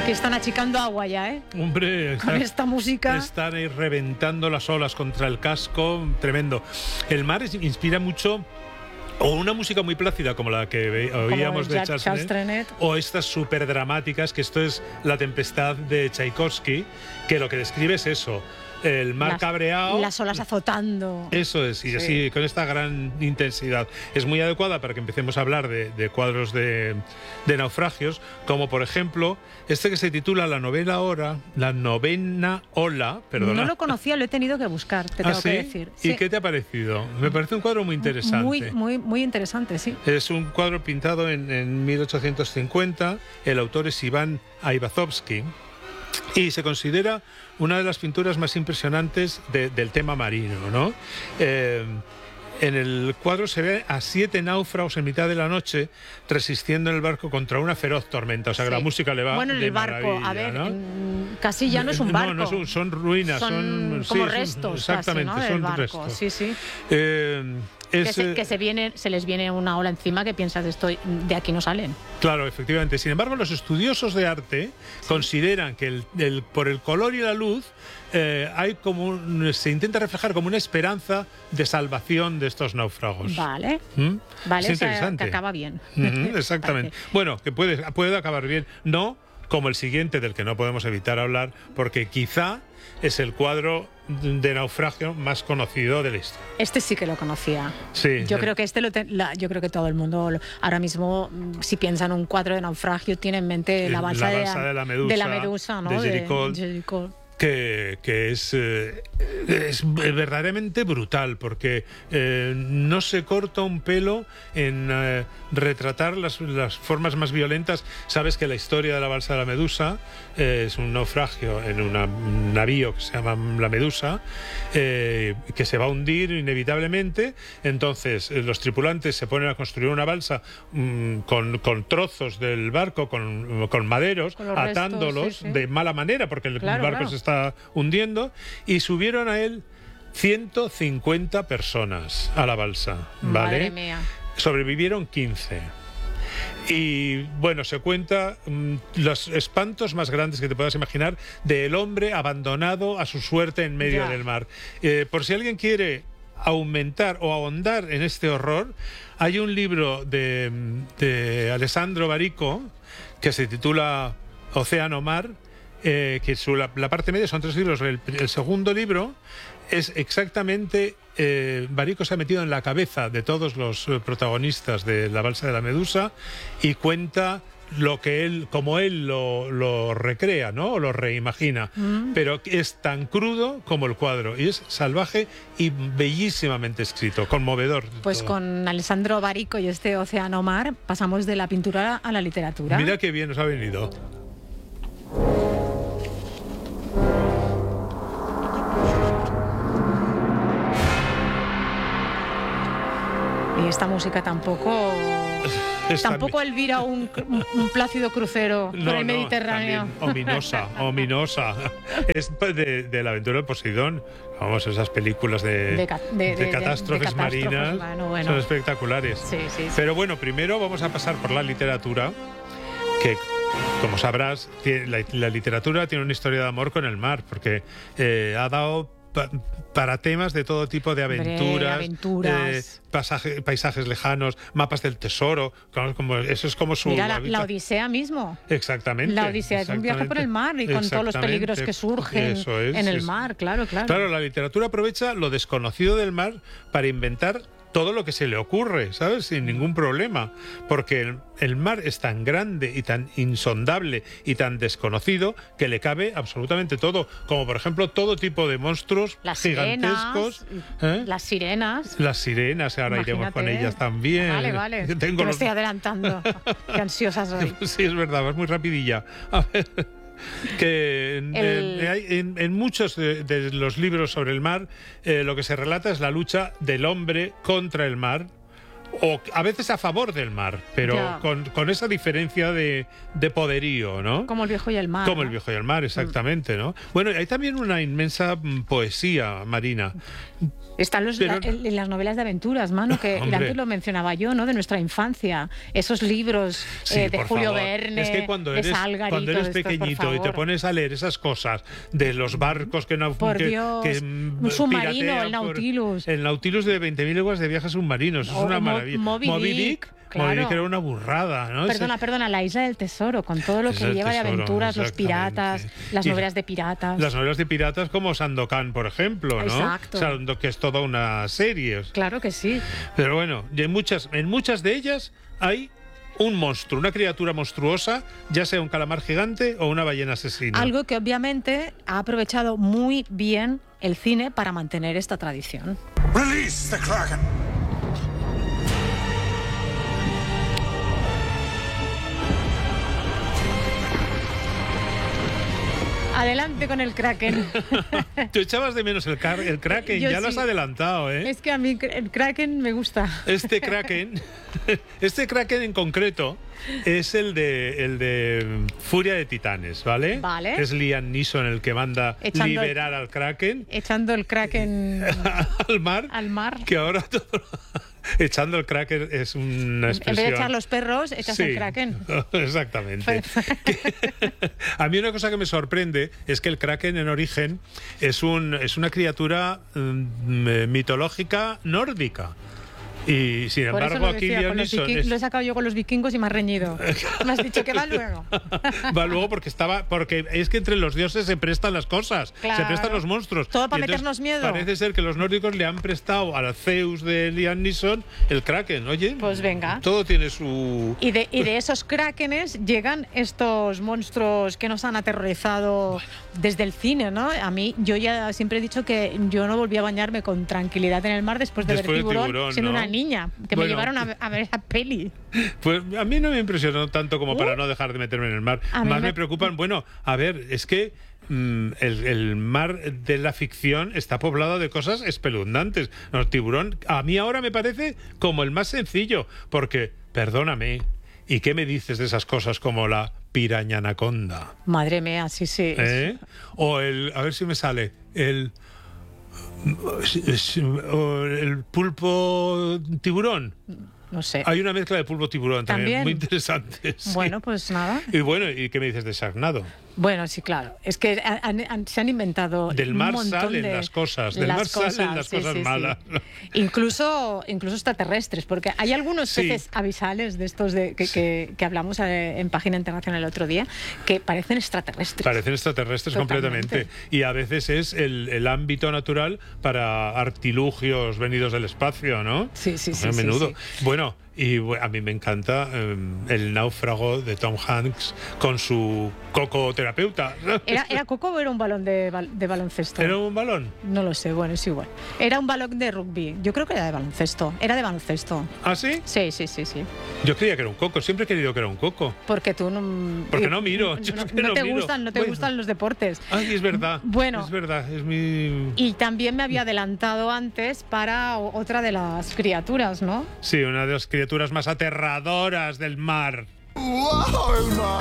Que están achicando agua ya, ¿eh? Hombre, con esta música. Están ahí reventando las olas contra el casco, tremendo. El mar inspira mucho, o una música muy plácida como la que oíamos de Charles Trenet, o estas súper dramáticas, que esto es La tempestad de Tchaikovsky, que lo que describe es eso. El mar cabreado. Las olas azotando. Eso es, y así, con esta gran intensidad. Es muy adecuada para que empecemos a hablar de cuadros de naufragios, como por ejemplo, este que se titula La novena ola, perdona. No lo conocía, lo he tenido que buscar, te tengo que decir. ¿Y qué te ha parecido? Me parece un cuadro muy interesante. Muy interesante, sí. Es un cuadro pintado en 1850, el autor es Iván Aivazovsky, y se considera una de las pinturas más impresionantes del tema marino, ¿no? En el cuadro se ve a 7 náufragos en mitad de la noche resistiendo en el barco contra una feroz tormenta. O sea que la música le va bueno, en el barco, a ver, ¿no? Casi ya no es un barco. No, son ruinas. Son como restos, exactamente, casi, ¿no? son del barco. restos. Sí, sí. Que se les viene una ola encima que piensas de aquí no salen. Claro, efectivamente. Sin embargo, los estudiosos de arte consideran que por el color y la luz hay se intenta reflejar como una esperanza de salvación de estos náufragos. Vale. Vale, es interesante. Que acaba bien. Exactamente. Bueno, que puede acabar bien. No como el siguiente, del que no podemos evitar hablar, porque quizá es el cuadro de naufragio más conocido de la historia. Este sí que lo conocía. Sí. Yo creo que yo creo que todo el mundo ahora mismo, si piensa en un cuadro de naufragio, tiene en mente la balsa de la Medusa, ¿no? De Géricault. Que es verdaderamente brutal, porque no se corta un pelo en retratar las formas más violentas. Sabes que la historia de la balsa de la Medusa es un naufragio en un navío que se llama la Medusa, que se va a hundir inevitablemente. Entonces los tripulantes se ponen a construir una balsa con trozos del barco, con maderos, atándolos de mala manera, porque el barco se está hundiendo, y subieron a él 150 personas a la balsa, ¿vale? Madre mía. Sobrevivieron 15. Y bueno, se cuenta los espantos más grandes que te puedas imaginar del hombre abandonado a su suerte en medio del mar. Por si alguien quiere aumentar o ahondar en este horror, hay un libro de Alessandro Barico que se titula Océano Mar, que la parte media son 3 libros. El segundo libro es exactamente... Barico se ha metido en la cabeza de todos los protagonistas de la balsa de la Medusa y cuenta como él lo recrea, ¿no? O lo reimagina. Pero es tan crudo como el cuadro, y es salvaje y bellísimamente escrito, conmovedor. Pues todo. Con Alessandro Barico y este Océano Mar pasamos de la pintura a la literatura. Mira qué bien nos ha venido. Y esta música tampoco elvira un plácido crucero por el Mediterráneo. Ominosa. Es de la aventura de Poseidón. Vamos, esas películas de catástrofes marinas son espectaculares. Sí. Pero bueno, primero vamos a pasar por la literatura, que, como sabrás, la literatura tiene una historia de amor con el mar, porque ha dado para temas de todo tipo de aventuras. Paisajes lejanos, mapas del tesoro, eso es como su... Mira, la Odisea mismo. Exactamente. La Odisea es un viaje por el mar y con todos los peligros que surgen en el mar, claro. Claro, la literatura aprovecha lo desconocido del mar para inventar todo lo que se le ocurre, ¿sabes? Sin ningún problema, porque el mar es tan grande y tan insondable y tan desconocido que le cabe absolutamente todo, como por ejemplo todo tipo de monstruos gigantescos. Las sirenas. Las sirenas, ahora iremos con ellas también. Vale. Que me estoy adelantando. Qué ansiosa soy. Sí, es verdad, vas muy rapidilla. A ver... que en muchos de los libros sobre el mar lo que se relata es la lucha del hombre contra el mar, o a veces a favor del mar, pero con esa diferencia de poderío, ¿no? Como el viejo y el mar. Como el viejo y el mar, exactamente, ¿no? Bueno, hay también una inmensa poesía marina. Están las novelas de aventuras, Manu, que antes lo mencionaba yo, ¿no? De nuestra infancia. Esos libros de Julio Verne, es que cuando de Salgari, cuando eres pequeñito y te pones a leer esas cosas de los barcos que un submarino, el Nautilus. El Nautilus de 20.000 leguas de viaje submarinos. Es una maravilla. Moby Dick. Claro. Moby Dick era una burrada, ¿no? Perdona, La Isla del Tesoro, con todo lo que lleva de aventuras, los piratas, las novelas de piratas. Las novelas de piratas como Sandokan, por ejemplo, ¿no? Exacto. O sea, que es toda una serie. Claro que sí. Pero bueno, y en muchas de ellas hay un monstruo, una criatura monstruosa, ya sea un calamar gigante o una ballena asesina. Algo que obviamente ha aprovechado muy bien el cine para mantener esta tradición. Release the Kraken. Adelante con el Kraken. Tú echabas de menos el Kraken, ya lo has adelantado, ¿eh? Es que a mí el Kraken me gusta. Este Kraken en concreto es el de Furia de Titanes, ¿vale? Vale. Es Liam Neeson el que manda liberar al Kraken. Echando el Kraken al mar. Al mar. Que ahora todo... Echando el Kraken es una expresión... En vez de echar los perros, echas el Kraken. Exactamente. A mí una cosa que me sorprende es que el Kraken en origen es una criatura mitológica nórdica. Y sin embargo aquí Liam Neeson lo he sacado yo con los vikingos y me has reñido. Me has dicho que va luego. Va luego porque es que entre los dioses se prestan las cosas, claro. Se prestan los monstruos. Todo para meternos miedo. Parece ser que los nórdicos le han prestado al Zeus de Liam Neeson el Kraken, oye. Pues venga. Todo tiene su... Y de esos Krakenes llegan estos monstruos que nos han aterrorizado desde el cine, ¿no? A mí, yo ya siempre he dicho que yo no volví a bañarme con tranquilidad en el mar después de ver Tiburón, siendo una niña, que me llevaron a ver esa peli. Pues a mí no me impresionó tanto como para no dejar de meterme en el mar. Más me preocupan, bueno, a ver, es que el mar de la ficción está poblado de cosas espeluznantes. El Tiburón, a mí ahora me parece como el más sencillo, porque, perdóname, ¿y qué me dices de esas cosas como la piraña anaconda? Madre mía, sí. O a ver si me sale, el pulpo tiburón. No sé. Hay una mezcla de pulpo tiburón también muy interesante. Sí. Bueno, pues nada. ¿Y qué me dices de Sharknado? Bueno, sí, claro. Es que se han inventado del mar un montón salen las cosas, del mar salen las cosas malas. Sí. Incluso extraterrestres, porque hay algunos peces abisales de estos que hablamos en Página Internacional el otro día que parecen extraterrestres. Parecen extraterrestres completamente. Y a veces es el ámbito natural para artilugios venidos del espacio, ¿no? Sí. A menudo. Sí. Bueno, y a mí me encanta el náufrago de Tom Hanks con su coco terapeuta. ¿Era coco o era un balón de baloncesto? ¿Era un balón? No lo sé, bueno, es igual. Era un balón de rugby. Yo creo que era de baloncesto. Era de baloncesto. ¿Ah, sí? Sí. Yo creía que era un coco. Siempre he querido que era un coco. Porque tú no... Porque no miro. No te gustan los deportes. Ay, es verdad. Bueno. Es verdad, es mi... Y también me había adelantado antes para otra de las criaturas, ¿no? Sí, una de las criaturas más aterradoras del mar. ¡Wow, el mar!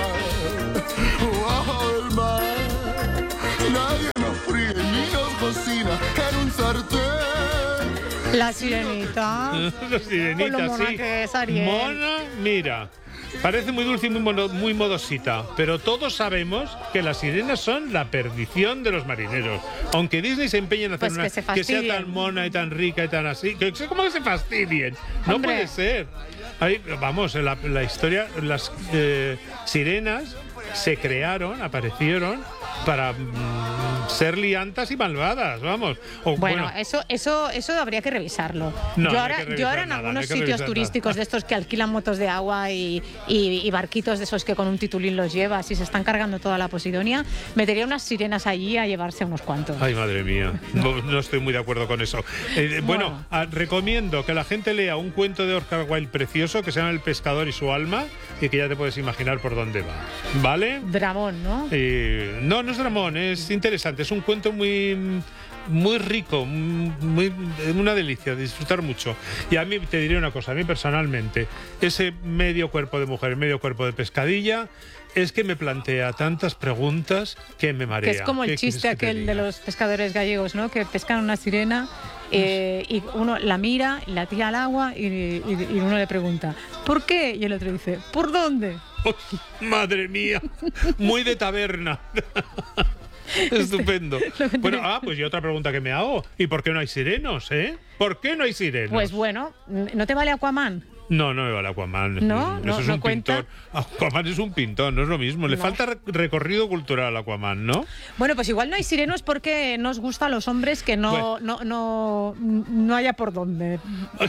¡Wow, el mar! Nadie nos fríe ni nos cocina en un sartén. La sirenita. La sirenita, con lo mona sí. Que es Ariel. Mona, mira. Parece muy dulce y muy modosita, pero todos sabemos que las sirenas son la perdición de los marineros. Aunque Disney se empeñe en hacer una que sea tan mona y tan rica y tan así, ¿cómo que se fastidien? No puede ser. Ahí, vamos, la historia, las sirenas se aparecieron para ser liantas y malvadas, vamos. Bueno, eso habría que revisarlo. No, yo ahora en algunos sitios turísticos de estos que alquilan motos de agua y barquitos de esos que con un titulín los llevas y se están cargando toda la Posidonia, metería unas sirenas allí a llevarse unos cuantos. Ay, madre mía, no estoy muy de acuerdo con eso. Bueno, recomiendo que la gente lea un cuento de Oscar Wilde precioso que se llama El pescador y su alma y que ya te puedes imaginar por dónde va. ¿Vale? Dramón, ¿no? No es dramón, es interesante. interesante. Es un cuento muy rico, una delicia, disfrutar mucho. Y a mí te diré una cosa, a mí personalmente, ese medio cuerpo de mujer, medio cuerpo de pescadilla, es que me plantea tantas preguntas que me marea. Que es como el chiste aquel de los pescadores gallegos, ¿no? Que pescan una sirena y uno la mira, la tira al agua y uno le pregunta, ¿por qué? Y el otro dice, ¿por dónde? Oh, madre mía, muy de taberna. Estupendo. Bueno, pues y otra pregunta que me hago, ¿y por qué no hay sirenos, ¿Por qué no hay sirenos? Pues bueno, ¿no te vale Aquaman? No me vale Aquaman. No, eso es un cuenta. pintor. Aquaman es un pintor, no es lo mismo. Le falta recorrido cultural a Aquaman, ¿no? Bueno, pues igual no hay sirenos porque nos gusta a los hombres que no haya por dónde.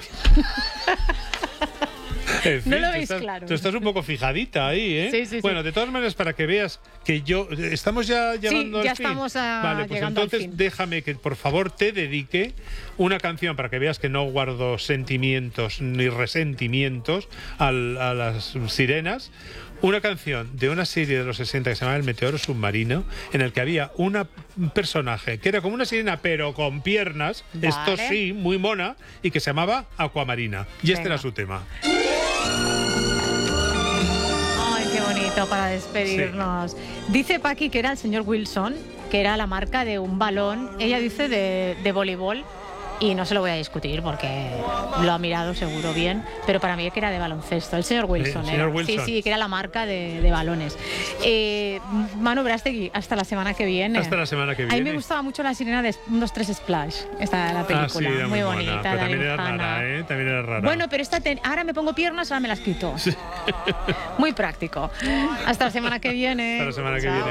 En fin, no lo veis claro. Tú estás un poco fijadita ahí, ¿eh? Sí. Bueno, de todas maneras, para que veas que yo... ¿Estamos ya llegando al fin? Sí, ya estamos Vale, pues llegando entonces al fin. déjame que por favor te dedique una canción para que veas que no guardo sentimientos ni resentimientos a las sirenas. Una canción de una serie de los 60 que se llamaba El Meteoro Submarino, en el que había un personaje que era como una sirena pero con piernas, vale. Esto sí, muy mona, y que se llamaba Aquamarina. Y este era su tema. Ay, qué bonito para despedirnos. Sí. Dice Paqui que era el señor Wilson, que era la marca de un balón, ella dice de voleibol, y no se lo voy a discutir porque lo ha mirado seguro bien, pero para mí que era de baloncesto, el señor Wilson. Señor Wilson. Sí, que era la marca de balones. Manu Verástegui, hasta la semana que viene. Hasta la semana que viene. A mí me gustaba mucho la sirena de 1, 2, 3 Splash, esta la película, sí, muy bonita. Pero también era rara, También era rara. Bueno, pero ahora me pongo piernas, ahora me las quito. Sí. Muy práctico. Hasta la semana que viene. Hasta la semana que viene.